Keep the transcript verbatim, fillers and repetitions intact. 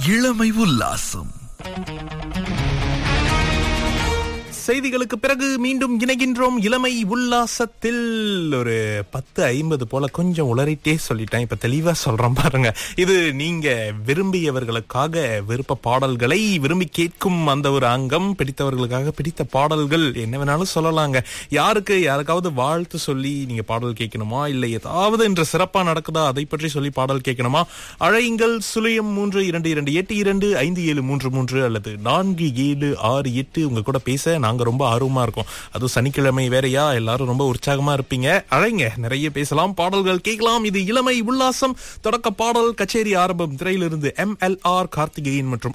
இளமை உல்லாசம். செய்திகளுக்கு பிறகு மீண்டும் இணைகின்றோம் இளமை உல்லாசத்தில். ஒரு பத்து ஐம்பது போல கொஞ்சம் உளறிட்டே சொல்லிட்டேன், இப்ப தெளிவா சொல்றேன் பாருங்க. இது நீங்க விரும்பியவர்களுக்காக விருப்ப பாடல்களை விரும்பி கேட்கும் அந்த ஒரு அங்கம். பிடித்தவர்களுக்காக பிடித்த பாடல்கள் என்ன வேணாலும் சொல்லலாங்க. யாருக்கு யாருக்காவது வாழ்த்து சொல்லி நீங்க பாடல் கேட்கணுமா, இல்லை ஏதாவது இன்று சிறப்பா நடக்குதா அதை பற்றி சொல்லி பாடல் கேட்கணுமா, அழையுங்கள். சுழியம் மூன்று இரண்டு இரண்டு எட்டு இரண்டு ஐந்து ஏழு மூன்று மூன்று அல்லது நான்கு ஏழு ஆறு எட்டு. உங்க கூட பேச நாங்க ரொம்ப ஆர்வமா இருக்கோம். அதுவும் சனிக்கிழமை வேறையா, எல்லாரும் ரொம்ப உற்சாகமா இருப்பீங்க. அழைங்க, நிறைய பேசலாம், பாடல்கள் கேட்கலாம். இது இளமை உல்லாசம். தொடக்க பாடல் கச்சேரி ஆரம்பம் திரையிலிருந்து எம் எல் ஆர் கார்த்திகேயன் மற்றும்